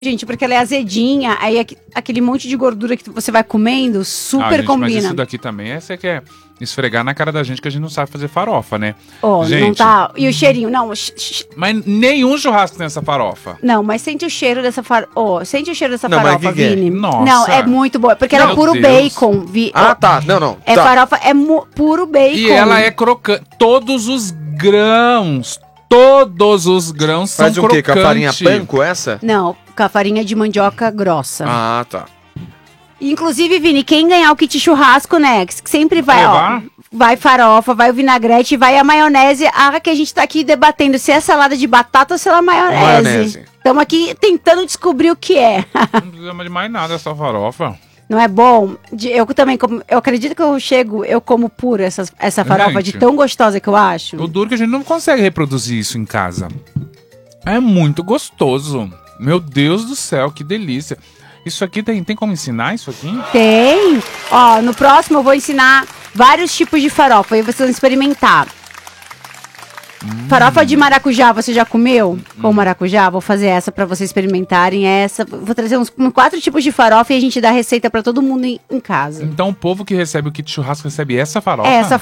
gente, porque ela é azedinha, aí aquele monte de gordura que você vai comendo, super gente, combina. Mas isso daqui também, você quer esfregar na cara da gente que a gente não sabe fazer farofa, né? Gente, não tá... E o cheirinho, não... Mas nenhum churrasco tem essa farofa. Não, mas sente o cheiro dessa farofa. Sente o cheiro dessa farofa, Vini. Nossa. Não, é muito boa, porque ela é puro bacon. Tá. Não. É tá. farofa, é puro bacon. E ela é crocante. Todos os grãos são Faz o quê? Com a farinha crocantes. panko essa? Não, com a farinha de mandioca grossa. Ah, tá. Inclusive, Vini, quem ganhar o kit churrasco, né? Que sempre vai, ó. Vai farofa, vai o vinagrete, vai a maionese. Que a gente tá aqui debatendo se é salada de batata ou se é maionese. Estamos aqui tentando descobrir o que é. Não precisa de mais nada essa farofa. Não é bom? Eu também como. Eu acredito que eu como pura essa farofa, gente, de tão gostosa que eu acho. O duro que a gente não consegue reproduzir isso em casa. É muito gostoso. Meu Deus do céu, que delícia. Isso aqui tem como ensinar isso aqui? Tem. Ó, no próximo eu vou ensinar vários tipos de farofa e vocês vão experimentar. Farofa de maracujá, você já comeu? Com maracujá? Vou fazer essa pra vocês experimentarem. Vou trazer uns 4 tipos de farofa e a gente dá receita pra todo mundo em casa. Então o povo que recebe o kit churrasco recebe essa farofa? Essa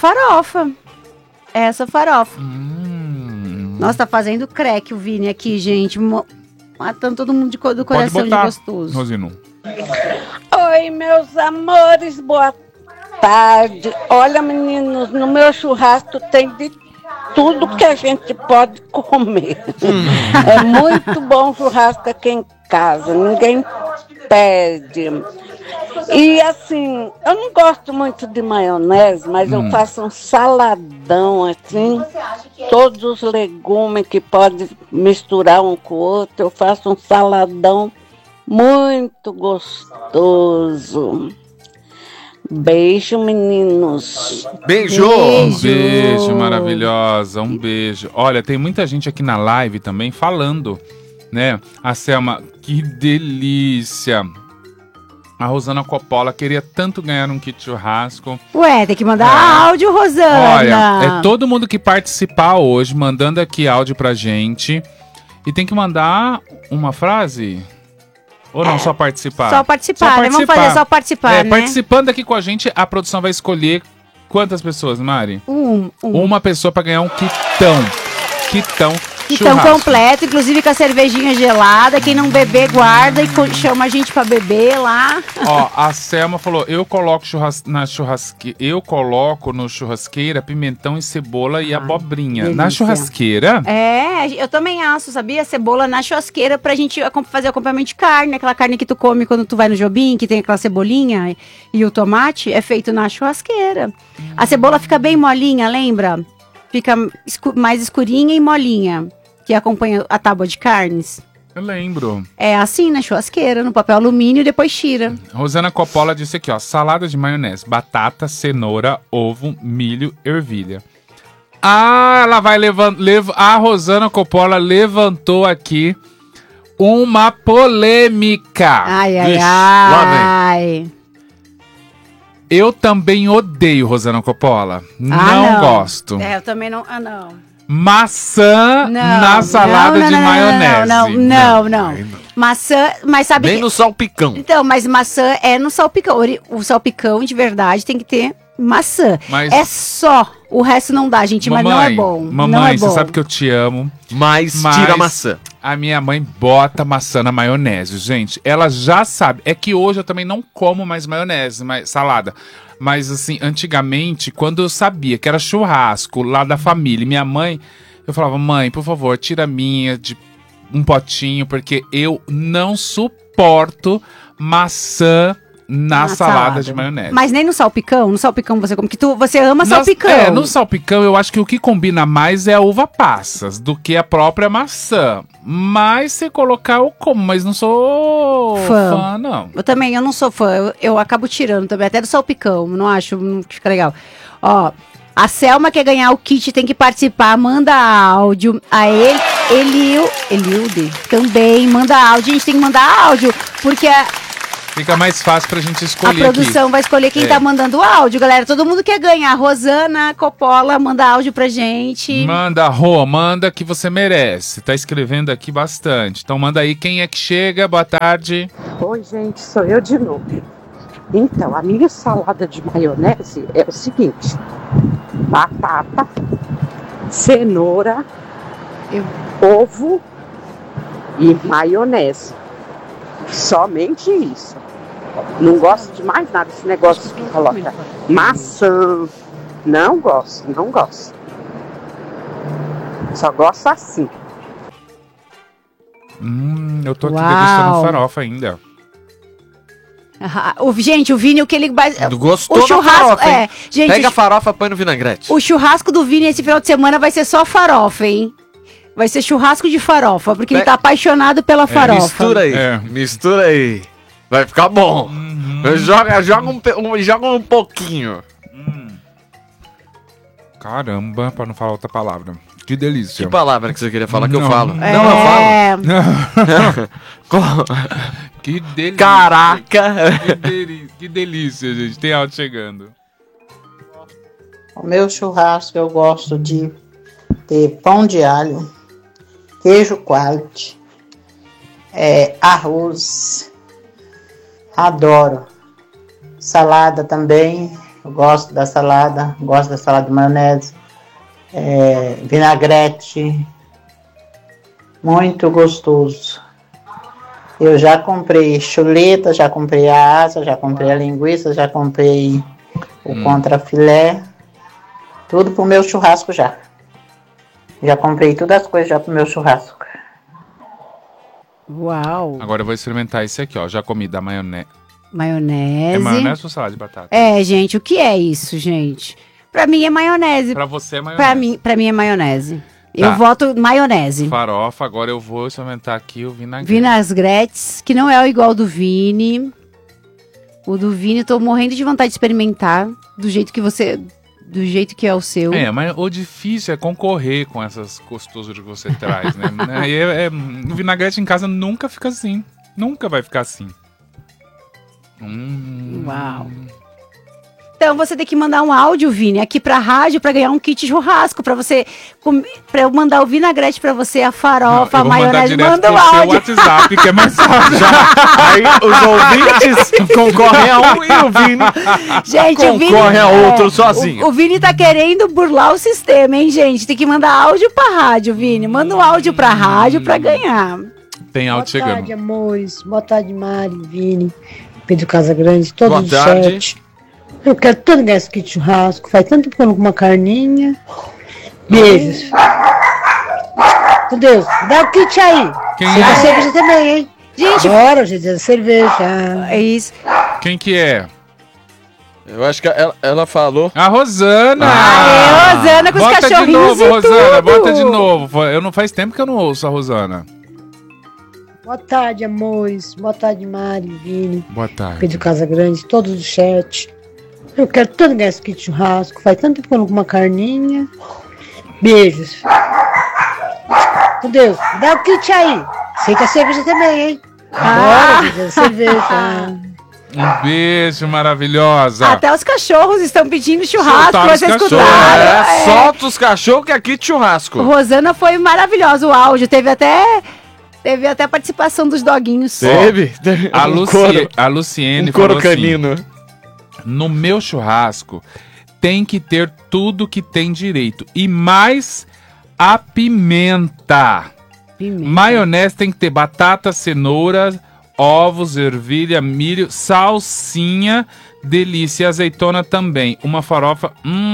farofa. Nossa, tá fazendo crack o Vini aqui, gente. Matando todo mundo do coração de gostoso. Rosino. Oi, meus amores, boa tarde. Olha, meninos, no meu churrasco tem de tudo que a gente pode comer. É muito bom churrasco aqui em casa, ninguém pede. E assim, eu não gosto muito de maionese, mas eu faço um saladão assim, todos os legumes que pode misturar um com o outro, eu faço um saladão muito gostoso. Beijo, meninos. Beijo. Um beijo, maravilhosa. Um beijo. Olha, tem muita gente aqui na live também falando, né? A Selma, que delícia. A Rosana Coppola queria tanto ganhar um kit churrasco. Ué, tem que mandar áudio, Rosana. Olha, é todo mundo que participar hoje, mandando aqui áudio pra gente. E tem que mandar uma frase... Ou não, só participar? Só participar, né? Vamos fazer só participar, né? Participando aqui com a gente, a produção vai escolher quantas pessoas, Mari? Uma pessoa pra ganhar um quitão churrasco. Completo, inclusive com a cervejinha gelada. Quem não beber, guarda e chama a gente pra beber lá. Ó, a Selma falou, eu coloco no churrasqueira pimentão e cebola e abobrinha. Delícia. Na churrasqueira? Eu também asso, sabia? Cebola na churrasqueira pra gente fazer acompanhamento de carne. Aquela carne que tu come quando tu vai no Jobim, que tem aquela cebolinha e o tomate, é feito na churrasqueira. A cebola fica bem molinha, lembra? Fica mais escurinha e molinha, que acompanha a tábua de carnes. Eu lembro. É assim na churrasqueira, no papel alumínio e depois tira. Rosana Coppola disse aqui, ó, salada de maionese, batata, cenoura, ovo, milho, ervilha. Ela vai a Rosana Coppola levantou aqui uma polêmica. Lá vem. Eu também odeio Rosana Coppola. Não gosto. Eu também não. Não. Maçã na salada de maionese. Não. Maçã, mas sabe Nem no salpicão. Então, mas maçã é no salpicão. O salpicão de verdade tem que ter maçã. Mas... É só. O resto não dá, gente, mamãe, mas não é bom. Mamãe, você sabe que eu te amo. Mas tira a maçã. A minha mãe bota maçã na maionese, gente. Ela já sabe. É que hoje eu também não como mais maionese, salada. Mas assim, antigamente, quando eu sabia que era churrasco lá da família, minha mãe, eu falava, mãe, por favor, tira a minha de um potinho, porque eu não suporto maçã na salada de maionese. Mas nem no salpicão? No salpicão você come, que você ama salpicão. No salpicão eu acho que o que combina mais é a uva passas do que a própria maçã. Mas se colocar eu como, mas não sou fã não. Eu não sou fã, eu acabo tirando também, até do salpicão, não acho que fica legal. Ó, a Selma quer ganhar o kit, tem que participar, manda áudio. A Eliude também manda áudio, a gente tem que mandar áudio, porque Fica mais fácil pra gente A escolher produção vai escolher quem tá mandando o áudio, galera. Todo mundo quer ganhar. Rosana Coppola, manda áudio pra gente. Manda, Rô, manda que você merece. Tá escrevendo aqui bastante. Então manda aí quem é que chega. Boa tarde. Oi, gente, sou eu de novo. Então, a minha salada de maionese é o seguinte: batata, cenoura, ovo e maionese. Somente isso. Não gosto de mais nada. Esse negócio que coloca maçã. Não gosto. Só gosto assim. Eu tô aqui Uau. degustando farofa ainda. Gente, o Vini, o que ele vai... Gostou o churrasco, da farofa, hein? gente, Pega a farofa, põe no vinagrete. o churrasco do Vini esse final de semana vai ser só farofa, hein? Vai ser churrasco de farofa, porque ele tá apaixonado pela farofa. Mistura aí. Vai ficar bom. Joga um pouquinho. Caramba, pra não falar outra palavra. Que delícia. Que palavra que você queria falar que eu Não. falo? É. Não, eu falo. Que delícia. Caraca. Que delícia, gente. Tem áudio chegando. O meu churrasco eu gosto de ter pão de alho, queijo quality, arroz, adoro. Salada também, eu gosto da salada de maionese, vinagrete, muito gostoso. Eu já comprei chuleta, já comprei a asa, já comprei a linguiça, já comprei o contrafilé. Tudo pro meu churrasco já. Já comprei todas as coisas já pro meu churrasco. Uau. Agora eu vou experimentar esse aqui, ó. Já comi da maionese. Maionese. É maionese ou salada de batata? Gente, o que é isso, gente? Pra mim é maionese. Pra você é maionese. Pra mim é maionese. Tá. Eu voto maionese. Farofa, agora eu vou experimentar aqui o vinagrete. Vinagretes, que não é o igual do Vini. O do Vini, eu tô morrendo de vontade de experimentar do jeito que é o seu. Mas o difícil é concorrer com essas gostosuras que você traz, né? O vinagrete em casa nunca fica assim. Nunca vai ficar assim. Uau. Então você tem que mandar um áudio, Vini, aqui pra rádio pra ganhar um kit churrasco, pra eu mandar o vinagrete pra você, a farofa, a maionese. Manda o áudio. WhatsApp, que é mais fácil. Aí os ouvintes concorrem a um e o Vini Gente, o Vini, concorre a outro sozinho. O Vini tá querendo burlar o sistema, hein, gente? Tem que mandar áudio pra rádio, Vini. Manda um áudio pra rádio pra ganhar. Tem áudio chegando. Boa tarde, amores. Boa tarde, Mari, Vini, Pedro Casagrande, todos do Boa tarde. chat. Eu quero tanto ganhar esse kit de churrasco. Faz tanto tempo que eu não como uma carninha. Beijos. Meu Deus, dá o kit aí. Quem Você é? da cerveja também, hein? Gente, Agora, gente, da cerveja. é isso. Quem que é? Eu acho que ela falou. A Rosana! Aê, Rosana, com os Bota de cachorrinhos novo, e Rosana, tudo. bota de novo. Faz tempo que eu não ouço a Rosana. Boa tarde, amores. Boa tarde, Mari, Vini, Boa tarde. Pedro Casagrande, todos do chat. Eu quero tanto ganhar esse kit de churrasco. Faz tanto tempo que eu não como uma carninha. Beijos. Meu Deus, dá o kit aí. Sei que a cerveja também, hein? Agora, gente, da cerveja. Um beijo, maravilhosa. Até os cachorros estão pedindo churrasco, Soltaram os vocês cachorros. escutaram. Solta os cachorros que aqui de churrasco. Rosana foi maravilhosa o áudio. Teve até a participação dos doguinhos. Teve? A Luciene Um couro falou assim, canino. no meu churrasco tem que ter tudo que tem direito. E mais a pimenta. Maionese tem que ter batata, cenoura, ovos, ervilha, milho, salsinha, delícia, azeitona também. Uma farofa,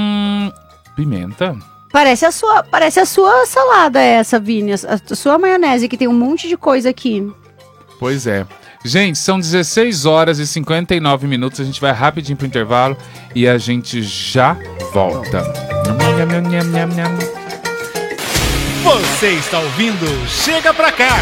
pimenta. Parece a sua salada essa, Vini. A sua maionese, que tem um monte de coisa aqui. Pois é. Gente, são 16 horas e 59 minutos. A gente vai rapidinho pro intervalo e a gente já volta. Você está ouvindo Chega Pra Cá.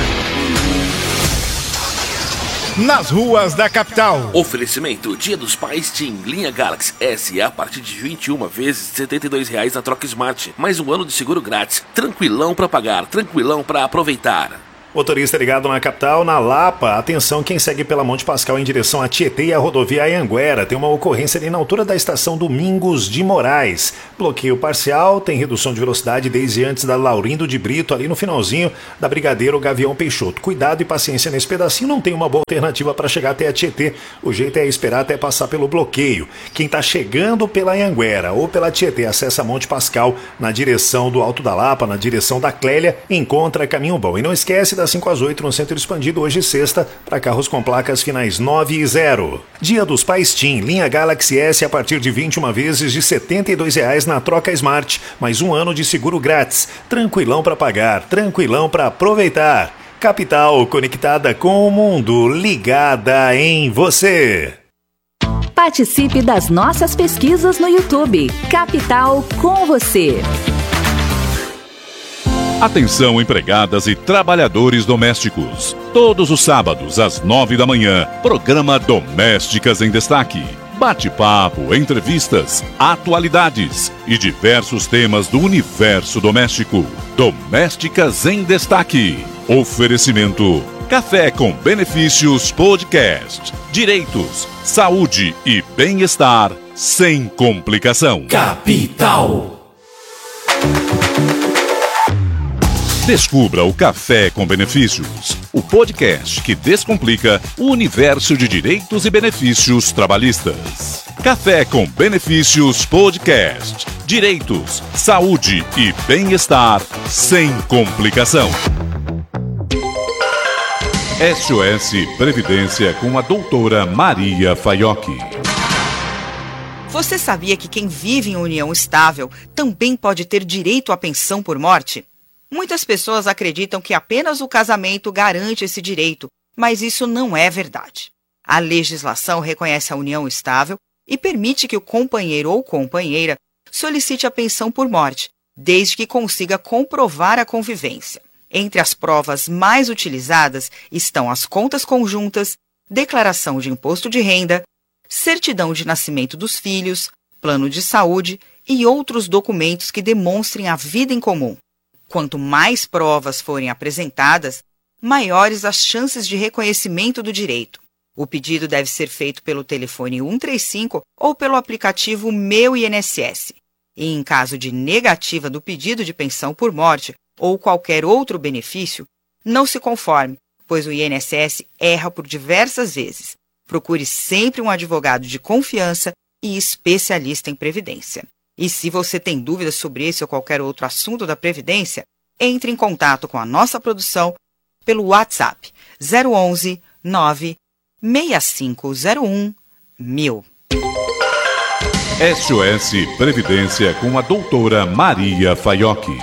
Nas ruas da capital. Oferecimento Dia dos Pais TIM Linha Galaxy S a partir de 21 vezes R$ 72 na troca Smart. Mais um ano de seguro grátis. Tranquilão pra pagar, tranquilão pra aproveitar. Motorista ligado na capital, na Lapa. Atenção, quem segue pela Monte Pascal em direção a Tietê e a rodovia Anhanguera. Tem uma ocorrência ali na altura da estação Domingos de Moraes. Bloqueio parcial, tem redução de velocidade desde antes da Laurindo de Brito, ali no finalzinho da Brigadeiro Gavião Peixoto. Cuidado e paciência nesse pedacinho, não tem uma boa alternativa para chegar até a Tietê. O jeito é esperar até passar pelo bloqueio. Quem está chegando pela Anhanguera ou pela Tietê, acessa Monte Pascal na direção do Alto da Lapa, na direção da Clélia, encontra caminho bom. E não esquece das 5 às 8 no Centro Expandido, hoje sexta, para carros com placas finais 9 e 0. Dia dos Pais TIM, linha Galaxy S a partir de 21 vezes de R$ 72,00 na troca Smart, mais um ano de seguro grátis. Tranquilão para pagar, tranquilão para aproveitar. Capital, conectada com o mundo, ligada em você. Participe das nossas pesquisas no YouTube. Capital com você. Atenção, empregadas e trabalhadores domésticos. Todos os sábados, às 9 da manhã, programa Domésticas em Destaque. Bate-papo, entrevistas, atualidades e diversos temas do universo doméstico. Domésticas em Destaque. Oferecimento: Café com Benefícios Podcast. Direitos, saúde e bem-estar sem complicação. Capital. Descubra o Café com Benefícios, o podcast que descomplica o universo de direitos e benefícios trabalhistas. Café com Benefícios Podcast. Direitos, saúde e bem-estar sem complicação. SOS Previdência com a doutora Maria Faiocchi. Você sabia que quem vive em união estável também pode ter direito à pensão por morte? Muitas pessoas acreditam que apenas o casamento garante esse direito, mas isso não é verdade. A legislação reconhece a união estável e permite que o companheiro ou companheira solicite a pensão por morte, desde que consiga comprovar a convivência. Entre as provas mais utilizadas estão as contas conjuntas, declaração de imposto de renda, certidão de nascimento dos filhos, plano de saúde e outros documentos que demonstrem a vida em comum. Quanto mais provas forem apresentadas, maiores as chances de reconhecimento do direito. O pedido deve ser feito pelo telefone 135 ou pelo aplicativo Meu INSS. E em caso de negativa do pedido de pensão por morte ou qualquer outro benefício, não se conforme, pois o INSS erra por diversas vezes. Procure sempre um advogado de confiança e especialista em previdência. E se você tem dúvidas sobre esse ou qualquer outro assunto da Previdência, entre em contato com a nossa produção pelo WhatsApp 011 96501 1000. SOS Previdência com a doutora Maria Faiocchi.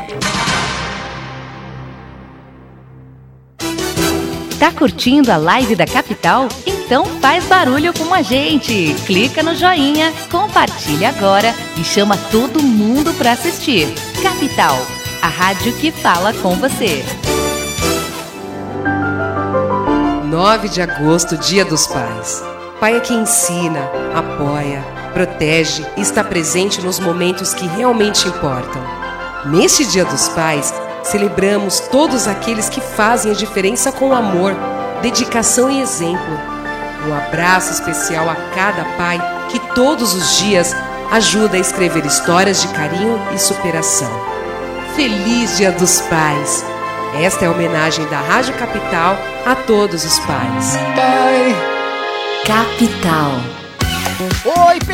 Tá curtindo a live da Capital? Então faz barulho com a gente. Clica no joinha, compartilha agora e chama todo mundo para assistir. Capital, a rádio que fala com você. 9 de agosto, Dia dos Pais. Pai é quem ensina, apoia, protege e está presente nos momentos que realmente importam. Neste Dia dos Pais, celebramos todos aqueles que fazem a diferença com amor, dedicação e exemplo. Um abraço especial a cada pai que todos os dias ajuda a escrever histórias de carinho e superação. Feliz Dia dos Pais! Esta é a homenagem da Rádio Capital a todos os pais. Capital. Oi,